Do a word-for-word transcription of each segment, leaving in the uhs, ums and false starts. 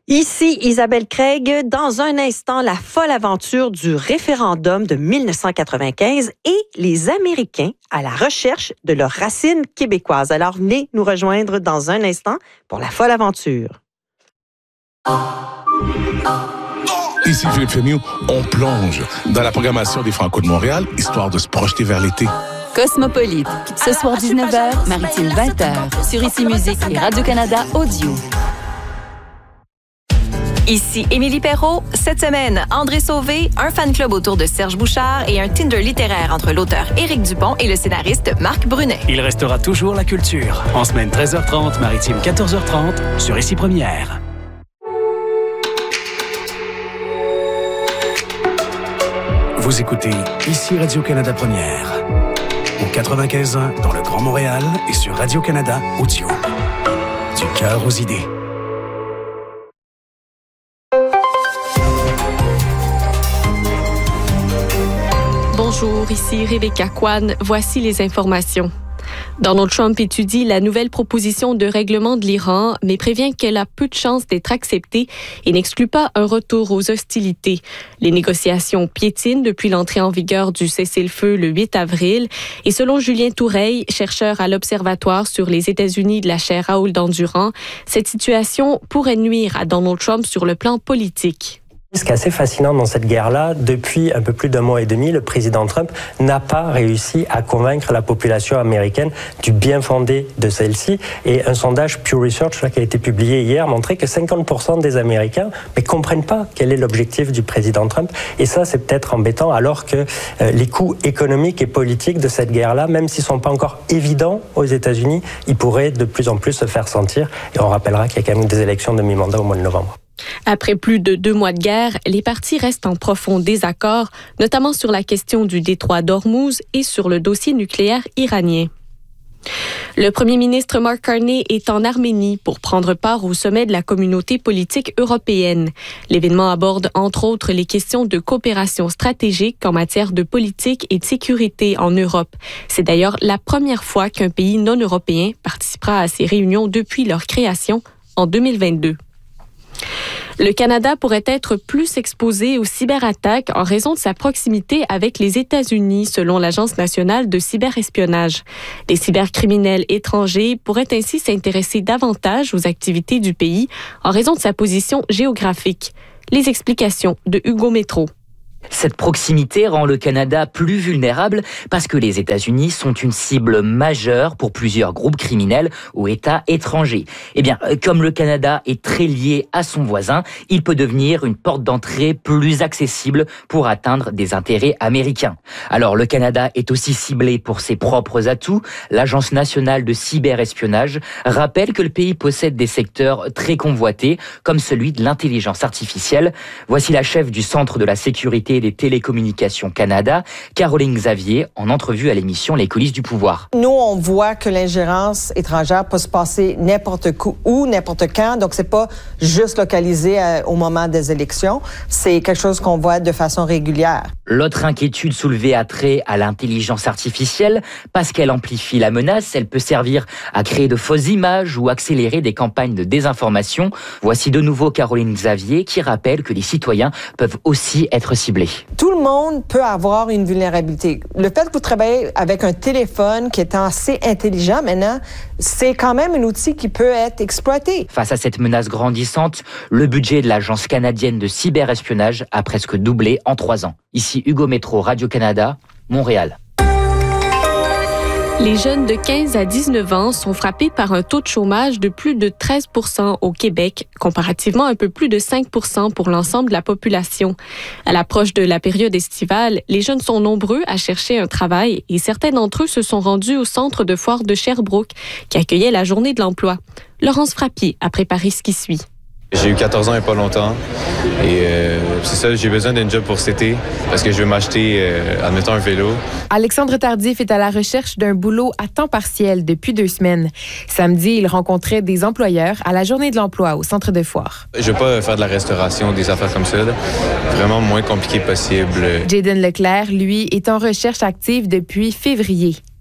Ici Isabelle Craig. Dans un instant, la folle aventure du référendum de dix-neuf cent quatre-vingt-quinze et les Américains à la recherche de leurs racines québécoises. Alors, venez nous rejoindre dans un instant pour la folle aventure. Ici Philippe Fémieux, on plonge dans la programmation des Franco de Montréal, histoire de se projeter vers l'été. Cosmopolite, ce soir dix-neuf heures, Maritime vingt heures, sur Ici Musique et Radio-Canada Audio. Ici Émilie Perrault. Cette semaine, André Sauvé, un fan club autour de Serge Bouchard et un Tinder littéraire entre l'auteur Éric Dupont et le scénariste Marc Brunet. Il restera toujours la culture. En semaine treize heures trente, Maritime quatorze heures trente, sur Ici Première. Vous écoutez Ici Radio-Canada Première. Au quatre-vingt-quinze ans dans le Grand Montréal et sur Radio-Canada Audio. Du cœur aux idées. Bonjour, ici Rebecca Kwan. Voici les informations. Donald Trump étudie la nouvelle proposition de règlement de l'Iran, mais prévient qu'elle a peu de chances d'être acceptée et n'exclut pas un retour aux hostilités. Les négociations piétinent depuis l'entrée en vigueur du cessez-le-feu le huit avril. Et selon Julien Toureille, chercheur à l'Observatoire sur les États-Unis de la chaire Raoul Dandurand, cette situation pourrait nuire à Donald Trump sur le plan politique. Ce qui est assez fascinant dans cette guerre-là, depuis un peu plus d'un mois et demi, le président Trump n'a pas réussi à convaincre la population américaine du bien fondé de celle-ci. Et un sondage Pew Research là, qui a été publié hier montrait que cinquante pour cent des Américains ne comprennent pas quel est l'objectif du président Trump. Et ça, c'est peut-être embêtant, alors que euh, les coûts économiques et politiques de cette guerre-là, même s'ils ne sont pas encore évidents aux États-Unis, ils pourraient de plus en plus se faire sentir. Et on rappellera qu'il y a quand même des élections de mi-mandat au mois de novembre. Après plus de deux mois de guerre, les partis restent en profond désaccord, notamment sur la question du détroit d'Ormuz et sur le dossier nucléaire iranien. Le premier ministre Mark Carney est en Arménie pour prendre part au sommet de la communauté politique européenne. L'événement aborde entre autres les questions de coopération stratégique en matière de politique et de sécurité en Europe. C'est d'ailleurs la première fois qu'un pays non européen participera à ces réunions depuis leur création en deux mille vingt-deux. Le Canada pourrait être plus exposé aux cyberattaques en raison de sa proximité avec les États-Unis, selon l'Agence nationale de cyberespionnage. Les cybercriminels étrangers pourraient ainsi s'intéresser davantage aux activités du pays en raison de sa position géographique. Les explications de Hugo Métro. Cette proximité rend le Canada plus vulnérable parce que les États-Unis sont une cible majeure pour plusieurs groupes criminels ou États étrangers. Eh bien, comme le Canada est très lié à son voisin, il peut devenir une porte d'entrée plus accessible pour atteindre des intérêts américains. Alors, le Canada est aussi ciblé pour ses propres atouts. L'Agence nationale de cyberespionnage rappelle que le pays possède des secteurs très convoités, comme celui de l'intelligence artificielle. Voici la chef du Centre de la sécurité des télécommunications Canada, Caroline Xavier, en entrevue à l'émission Les coulisses du pouvoir. Nous, on voit que l'ingérence étrangère peut se passer n'importe où, n'importe quand. Donc, c'est pas juste localisé à, au moment des élections. C'est quelque chose qu'on voit de façon régulière. L'autre inquiétude soulevée a trait à l'intelligence artificielle. Parce qu'elle amplifie la menace, elle peut servir à créer de fausses images ou accélérer des campagnes de désinformation. Voici de nouveau Caroline Xavier qui rappelle que les citoyens peuvent aussi être ciblés. Tout le monde peut avoir une vulnérabilité. Le fait que vous travaillez avec un téléphone qui est assez intelligent maintenant, c'est quand même un outil qui peut être exploité. Face à cette menace grandissante, le budget de l'Agence canadienne de cyberespionnage a presque doublé en trois ans. Ici Hugo Métro, Radio-Canada, Montréal. Les jeunes de quinze à dix-neuf ans sont frappés par un taux de chômage de plus de treize pour cent au Québec, comparativement à un peu plus de cinq pour cent pour l'ensemble de la population. À l'approche de la période estivale, les jeunes sont nombreux à chercher un travail et certains d'entre eux se sont rendus au centre de foire de Sherbrooke qui accueillait la journée de l'emploi. Laurence Frappier a préparé ce qui suit. J'ai eu quatorze ans il n'y a pas longtemps et euh, c'est ça, j'ai besoin d'un job pour cet été parce que je veux m'acheter, euh, admettons, un vélo. Alexandre Tardif est à la recherche d'un boulot à temps partiel depuis deux semaines. Samedi, il rencontrait des employeurs à la journée de l'emploi au centre de foire. Je veux pas faire de la restauration, des affaires comme ça, là. Vraiment moins compliqué possible. Jaden Leclerc, lui, est en recherche active depuis février.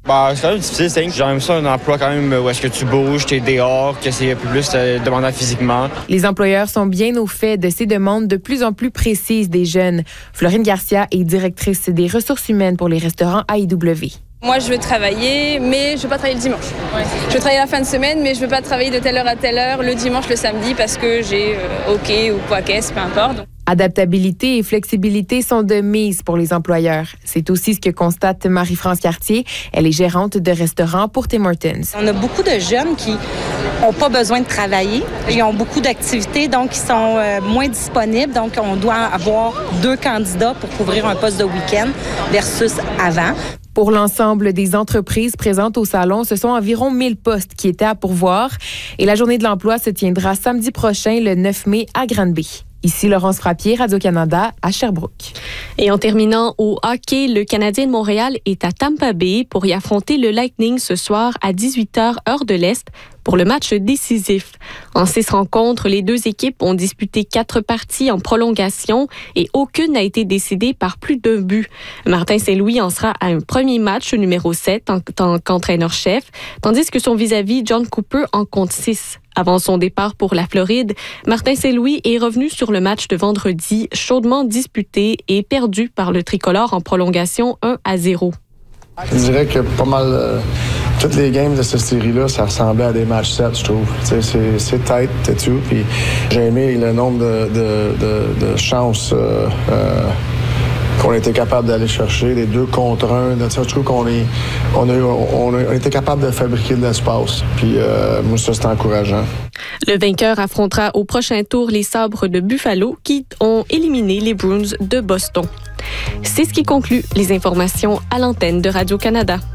Bah, c'est quand même difficile. C'est j'aime ça un emploi quand même où est-ce que tu bouges, t'es dehors, que c'est un peu plus euh, demandant physiquement. Les employeurs sont bien au fait de ces demandes de plus en plus précises des jeunes. Florine Garcia est directrice des ressources humaines pour les restaurants A I W. Moi, je veux travailler, mais je veux pas travailler le dimanche. Ouais. Je veux travailler la fin de semaine, mais je veux pas travailler de telle heure à telle heure, le dimanche, le samedi, parce que j'ai euh, hockey ou quoi qu'est-ce, peu importe. Donc... Adaptabilité et flexibilité sont de mise pour les employeurs. C'est aussi ce que constate Marie-France Cartier. Elle est gérante de restaurant pour Tim Hortons. On a beaucoup de jeunes qui n'ont pas besoin de travailler. Ils ont beaucoup d'activités, donc ils sont euh, moins disponibles. Donc, on doit avoir deux candidats pour couvrir un poste de week-end versus avant. Pour l'ensemble des entreprises présentes au salon, ce sont environ mille postes qui étaient à pourvoir. Et la journée de l'emploi se tiendra samedi prochain, le neuf mai, à Granby. Ici Laurence Frappier, Radio-Canada, à Sherbrooke. Et en terminant au hockey, le Canadien de Montréal est à Tampa Bay pour y affronter le Lightning ce soir à dix-huit heures, heure de l'Est, pour le match décisif. En six rencontres, les deux équipes ont disputé quatre parties en prolongation et aucune n'a été décidée par plus d'un but. Martin Saint-Louis en sera à un premier match numéro sept en tant qu'entraîneur-chef, tandis que son vis-à-vis, John Cooper, en compte six. Avant son départ pour la Floride, Martin Saint-Louis est revenu sur le match de vendredi, chaudement disputé et perdu par le tricolore en prolongation un à zéro. Je dirais que pas mal euh, toutes les games de cette série-là, ça ressemblait à des matchs sept, je trouve. C'est, c'est tight, c'est tout. Puis j'ai aimé le nombre de, de, de, de chances euh, euh, qu'on a été capable d'aller chercher, les deux contre un. Je trouve qu'on est, on a, on a été capable de fabriquer de l'espace. Puis euh, moi, ça, c'est encourageant. Le vainqueur affrontera au prochain tour les Sabres de Buffalo qui ont éliminé les Bruins de Boston. C'est ce qui conclut les informations à l'antenne de Radio-Canada.